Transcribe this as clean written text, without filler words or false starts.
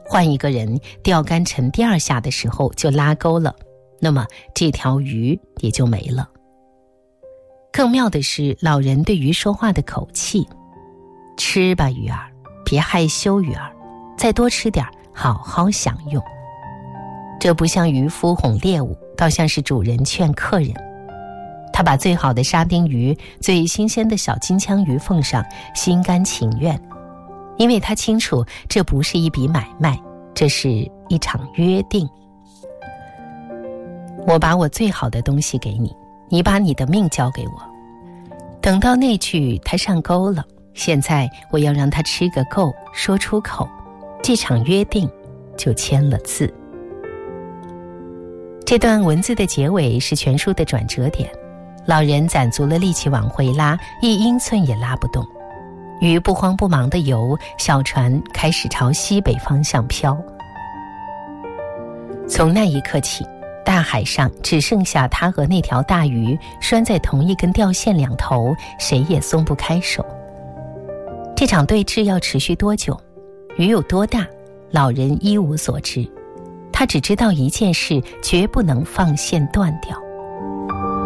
换一个人钓竿沉第二下的时候就拉钩了，那么这条鱼也就没了。更妙的是老人对鱼说话的口气，吃吧鱼儿，别害羞鱼儿，再多吃点，好好享用。这不像渔夫哄猎物，倒像是主人劝客人。他把最好的沙丁鱼、最新鲜的小金枪鱼奉上，心甘情愿，因为他清楚这不是一笔买卖，这是一场约定。我把我最好的东西给你，你把你的命交给我。等到那句他上钩了，现在我要让他吃个够，说出口，这场约定就签了字。这段文字的结尾是全书的转折点，老人攒足了力气往回拉，一英寸也拉不动。鱼不慌不忙地游，小船开始朝西北方向飘。从那一刻起，大海上只剩下他和那条大鱼拴在同一根钓线两头，谁也松不开手。这场对峙要持续多久，鱼有多大，老人一无所知。他只知道一件事，绝不能放线断掉。